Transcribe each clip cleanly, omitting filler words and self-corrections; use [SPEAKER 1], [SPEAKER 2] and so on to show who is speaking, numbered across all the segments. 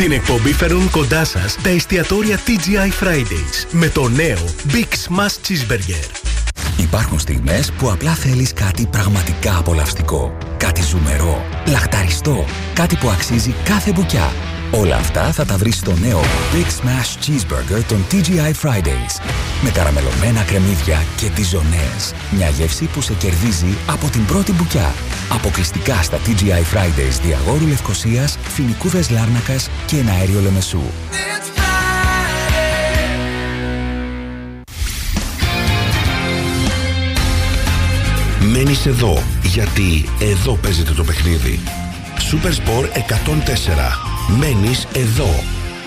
[SPEAKER 1] Την εκπομπή φέρνουν κοντά σας τα εστιατόρια TGI Fridays με το νέο Big Smash Cheeseburger.
[SPEAKER 2] Υπάρχουν στιγμές που απλά θέλεις κάτι πραγματικά απολαυστικό. Κάτι ζουμερό, λαχταριστό, κάτι που αξίζει κάθε μπουκιά. Όλα αυτά θα τα βρεις στο νέο Big Smash Cheeseburger των TGI Fridays. Με καραμελωμένα κρεμμύδια και τιζονές. Μια γεύση που σε κερδίζει από την πρώτη μπουκιά. Αποκλειστικά στα TGI Fridays Διαγόρου Λευκωσίας, Φοινικούδες Λάρνακας και Εναέριο Λεμεσού.
[SPEAKER 3] Μένεις εδώ, γιατί εδώ παίζεται το παιχνίδι. Super Sport 104. Μένεις εδώ.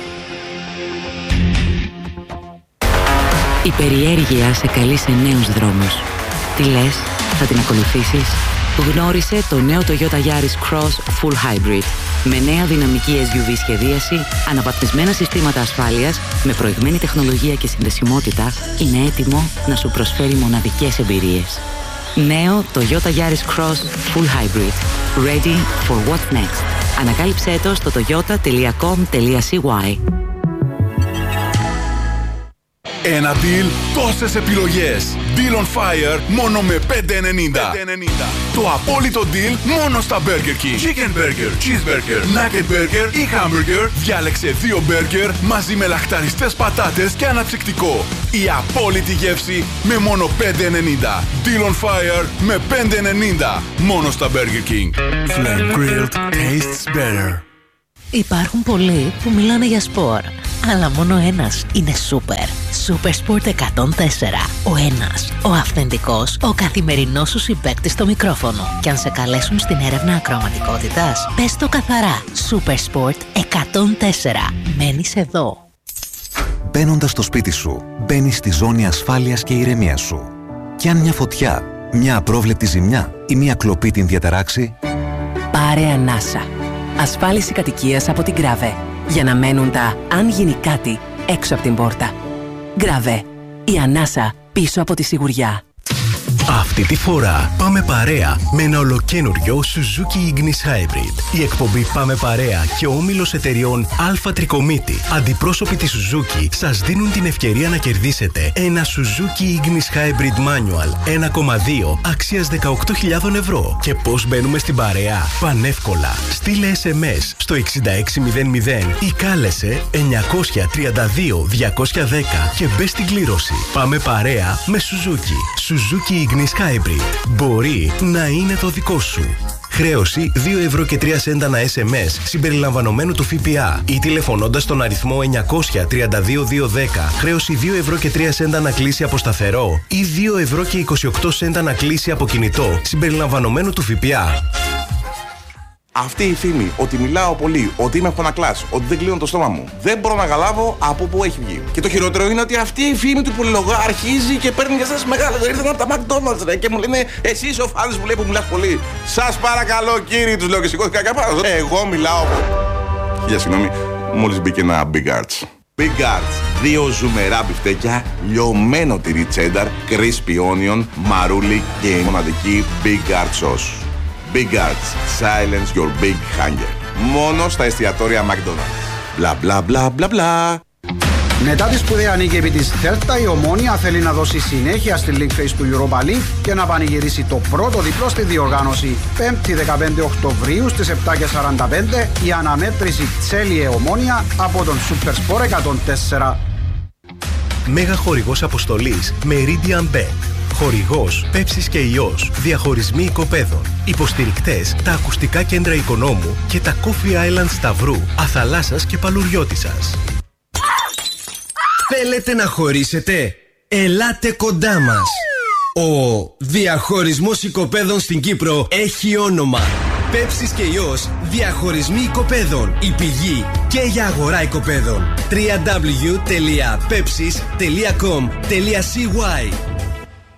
[SPEAKER 4] Η περιέργεια σε καλεί σε νέους δρόμους. Τι λες, θα την ακολουθήσεις? Γνώρισε το νέο Toyota Yaris Cross Full Hybrid. Με νέα δυναμική SUV σχεδίαση, αναβαθμισμένα συστήματα ασφάλειας, με προηγμένη τεχνολογία και συνδεσιμότητα, είναι έτοιμο να σου προσφέρει μοναδικές εμπειρίες. Νέο Toyota Yaris Cross Full Hybrid. Ready for what's next. Ανακάλυψέ το στο toyota.com.cy.
[SPEAKER 5] Ένα deal, τόσες επιλογές. Deal on Fire μόνο με 5,90. Το απόλυτο deal μόνο στα Burger King. Chicken Burger, Cheeseburger, Nugget Burger ή Hamburger. Διάλεξε 2 burger μαζί με λαχταριστές πατάτες και αναψυκτικό. Η απόλυτη γεύση με μόνο 5,90. Deal on Fire με 5,90. Μόνο στα Burger King. Flame grilled tastes better.
[SPEAKER 6] Υπάρχουν πολλοί που μιλάνε για σπορ, αλλά μόνο ένας είναι σούπερ. Super Sport 104. Ο ένας, ο αυθεντικός, ο καθημερινός σου συμπαίκτης στο μικρόφωνο. Και αν σε καλέσουν στην έρευνα ακροαματικότητας, πες το καθαρά. Super Sport 104. Μένεις εδώ.
[SPEAKER 7] Μπαίνοντας στο σπίτι σου, μπαίνεις στη ζώνη ασφάλειας και ηρεμίας σου. Κι αν μια φωτιά, μια απρόβλεπτη ζημιά ή μια κλοπή την διαταράξει,
[SPEAKER 8] πάρε ανάσα. Ασφάλιση κατοικίας από την Grave. Για να μένουν τα «αν γίνει κάτι» έξω από την πόρτα. Grave. Η ανάσα πίσω από τη σιγουριά.
[SPEAKER 1] Αυτή τη φορά πάμε παρέα με ένα ολοκένουργιο Suzuki Ignis Hybrid. Η εκπομπή Πάμε Παρέα και ο όμιλος εταιριών Αλφα Τρικομίτη, αντιπρόσωποι της Suzuki, σας δίνουν την ευκαιρία να κερδίσετε ένα Suzuki Ignis Hybrid Manual 1,2 αξίας 18.000 ευρώ. Και πώς μπαίνουμε στην παρέα? Πανεύκολα. Στείλε SMS στο 6600 ή κάλεσε 932-210 και μπες στην κλήρωση. Πάμε παρέα με Suzuki. Suzuki Ignis Hybrid. Μπορεί να είναι το δικό σου. Χρέωση 2 ευρώ και 3 σέντα ανά SMS συμπεριλαμβανομένου του ΦΠΑ ή τηλεφωνώντας στον αριθμό 932-210. Χρέωση 2 ευρώ και 3 σέντα ανά κλήση από σταθερό ή 2 ευρώ και 28 σέντα ανά κλήση από κινητό συμπεριλαμβανομένου του ΦΠΑ.
[SPEAKER 9] Αυτή η φήμη ότι μιλάω πολύ, ότι είμαι φωνακλάς, ότι δεν κλείνω το στόμα μου, δεν μπορώ να καταλάβω από πού έχει βγει. Και το χειρότερο είναι ότι αυτή η φήμη του πολυλογά αρχίζει και παίρνει για σας μεγάλα. Ήρθαν από τα McDonald's ρε, και μου λένε εσείς ο φάνης μου λέει που μιλάς πολύ. Σας παρακαλώ κύριοι, τους λέω και σηκώθηκα καπάνω. Εγώ μιλάω. Για συγγνώμη, μόλις μπήκε ένα Big Arts. Big Arts, 2 ζουμερά μπιφτέκια, λιωμένο τυρί τσένταρ, crispy onion, μαρούλι και η μοναδική Big Arts sauce. Big Arts, silence your big hunger. Μόνο στα εστιατόρια McDonald's. Μπλα μπλα μπλα μπλα μπλα.
[SPEAKER 10] Μετά τη σπουδαία νίκη επί της Θέλτα, η Ομόνοια θέλει να δώσει συνέχεια στη League Phase του Europa League και να πανηγυρίσει το πρώτο διπλό στη διοργάνωση. 5η 15 Οκτωβρίου στις 7:45 η αναμέτρηση Τσέλιε Ομόνοια από τον Super Sport 104.
[SPEAKER 1] Μέγα χορηγός αποστολής Meridian Bank. Χορηγός Πέψης και Ιός. Διαχωρισμοί οικοπαίδων. Υποστηρικτές τα ακουστικά κέντρα Οικονόμου και τα Coffee Island Σταυρού, Αθαλάσσας και Παλουριώτισσας.
[SPEAKER 11] Θέλετε να χωρίσετε? Ελάτε κοντά μας. Ο διαχωρισμός οικοπαίδων στην Κύπρο έχει όνομα. Πέψης και Ιός, διαχωρισμοί οικοπαίδων. Η πηγή και για αγορά οικοπαίδων. www.pepsis.com.cy